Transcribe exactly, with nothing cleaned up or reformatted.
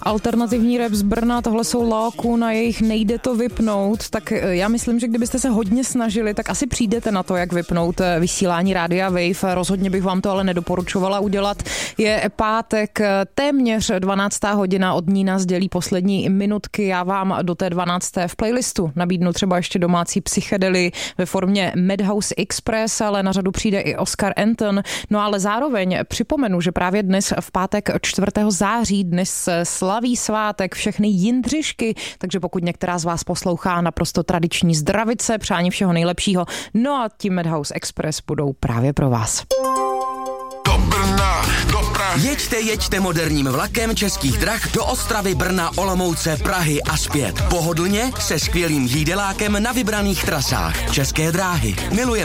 alternativní rap z Brna, tohle jsou Lóku, na jejich Nejde to vypnout, tak já myslím, že kdybyste se hodně snažili, tak asi přijdete na to, jak vypnout vysílání Rádia Wave. Rozhodně bych vám to ale nedoporučovala udělat. Je pátek, téměř dvanáctá hodina, od ní nás dělí poslední minutky. Já vám do té dvanácté v playlistu nabídnu třeba ještě domácí psychedely ve formě Madhouse Express, ale na řadu přijde i Oscar Anton. No ale zároveň připomenu, že právě dnes v pátek čtvrtého září dnes slaví svátek všechny Jindřišky, takže pokud některá z vás poslouchá naprosto tradiční zdravice, přání všeho nejlepšího, no a tím Madhouse Express budou právě pro vás. Do Brna, do Prahy. Jeďte, jeďte moderním vlakem Českých drah do Ostravy, Brna, Olomouce, Prahy a zpět. Pohodlně se skvělým jídelákem na vybraných trasách. České dráhy. Milujeme